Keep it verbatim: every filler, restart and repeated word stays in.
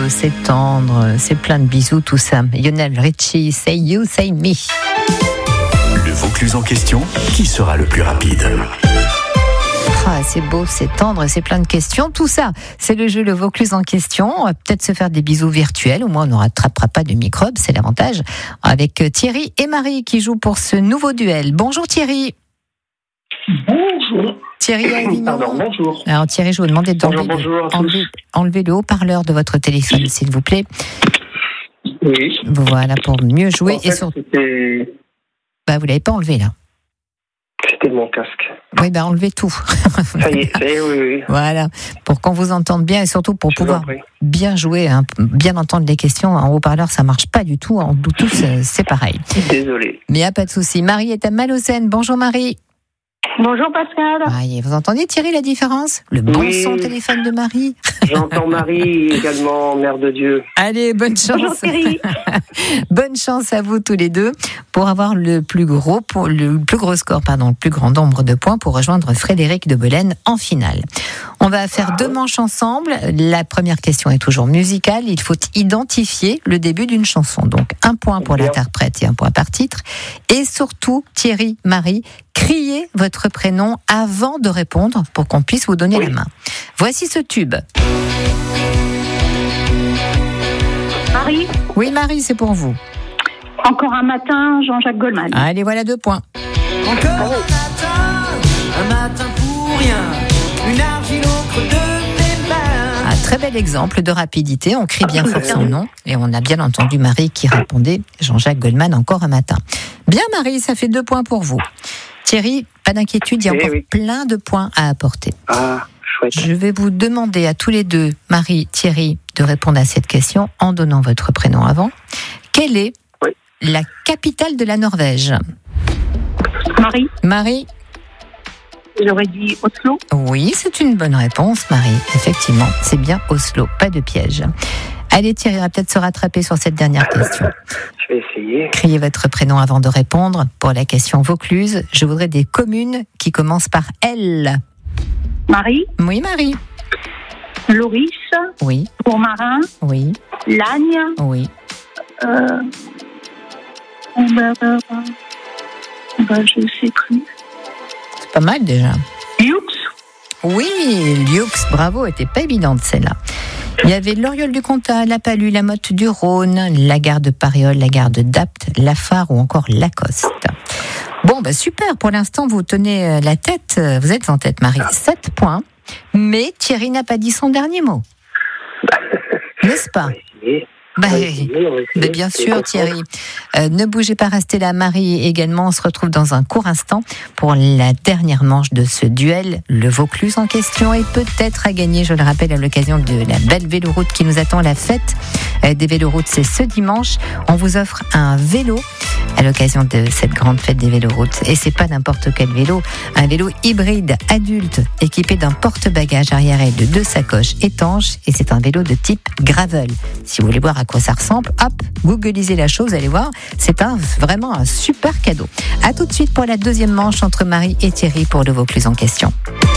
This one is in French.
c'est tendre, c'est plein de bisous, tout ça. Lionel Richie, Say You, Say Me. Le Vaucluse en question, qui sera le plus rapide ? Ah, c'est beau, c'est tendre, c'est plein de questions. Tout ça, c'est le jeu Le Vaucluse en question. On va peut-être se faire des bisous virtuels. Au moins, on ne rattrapera pas de microbes, c'est l'avantage. Avec Thierry et Marie qui jouent pour ce nouveau duel. Bonjour Thierry. Bonjour. Thierry Avignon. Pardon, bonjour. Alors Thierry, je vous demande d'enlever, bonjour, bonjour enlever, enlever le haut-parleur de votre téléphone, s'il vous plaît. Oui. Voilà, pour mieux jouer. En fait, et surtout, c'était... bah, vous ne l'avez pas enlevé là. C'était mon casque. Oui, ben enlevez tout. Ça y est, ça y est, oui, oui. Voilà, pour qu'on vous entende bien et surtout pour Je vous pouvoir en prie. bien jouer, hein, bien entendre les questions. En haut-parleur, ça marche pas du tout. En Bluetooth, c'est- c'est pareil. Désolé. Mais il n'y a pas de souci. Marie est à Malocène. Bonjour Marie. Bonjour Pascal. Ah, et vous entendez Thierry la différence ? Le bon Oui. son téléphone de Marie. J'entends Marie également, mère de Dieu. Allez, bonne Bonjour chance. Thierry. Bonne chance à vous tous les deux pour avoir le plus gros, pour le plus gros score, pardon, le plus grand nombre de points pour rejoindre Frédéric de Belen en finale. On va faire deux manches ensemble. La première question est toujours musicale. Il faut identifier le début d'une chanson. Donc un point pour Bien. l'interprète et un point par titre. Et surtout, Thierry, Marie, criez votre prénom avant de répondre pour qu'on puisse vous donner Oui. la main. Voici ce tube. Marie, Oui, Marie, c'est pour vous. encore un matin, Jean-Jacques Goldman. Allez, voilà deux points. Encore un matin, un matin pour rien, une argile au creux de mes mains. Un très bel exemple de rapidité. On crie bien fort son nom et on a bien entendu Marie qui répondait Jean-Jacques Goldman encore un matin. Bien Marie, ça fait deux points pour vous. Thierry, pas d'inquiétude, il y a Oui, encore oui. plein de points à apporter. Ah, chouette. Je vais vous demander à tous les deux, Marie, Thierry, de répondre à cette question en donnant votre prénom avant. Quelle est Oui. la capitale de la Norvège ? Marie, Marie ? j'aurais dit Oslo. Oui, c'est une bonne réponse, Marie. Effectivement, c'est bien Oslo, pas de piège. Allez, Thierry va peut-être se rattraper sur cette dernière question. Je vais essayer. Criez votre prénom avant de répondre. Pour la question Vaucluse, je voudrais des communes qui commencent par L. Marie, Oui, Marie. Loris, Oui, Bourg-Marin, oui, Lagne, oui. euh... bah, bah, bah, bah, je sais plus. C'est pas mal déjà. Lux, Oui, Lioux, bravo, était pas évidente celle-là. Il y avait l'Oriole du Comtat, la Palue, la Motte du Rhône, la gare de Pariol, la gare de Dapte, la Phare ou encore Lacoste. Bon, bah super, pour l'instant vous tenez la tête, vous êtes en tête Marie, sept points, mais Thierry n'a pas dit son dernier mot. N'est-ce pas ? Et Bah, on va essayer, on va essayer. mais bien C'est sûr, bon. Thierry. Euh, ne bougez pas, restez là. Marie également. On se retrouve dans un court instant pour la dernière manche de ce duel. Le Vaucluse en question est peut-être à gagner, je le rappelle, à l'occasion de la belle véloroute qui nous attend. La fête euh, des véloroutes, c'est ce dimanche. On vous offre un vélo à l'occasion de cette grande fête des véloroutes. Et c'est pas n'importe quel vélo. Un vélo hybride adulte équipé d'un porte-bagages arrière et de deux sacoches étanches. Et c'est un vélo de type gravel. Si vous voulez voir à quoi ça ressemble, hop, googlisez la chose, allez voir, c'est un, vraiment un super cadeau. A tout de suite pour la deuxième manche entre Marie et Thierry pour le Vaucluse en question.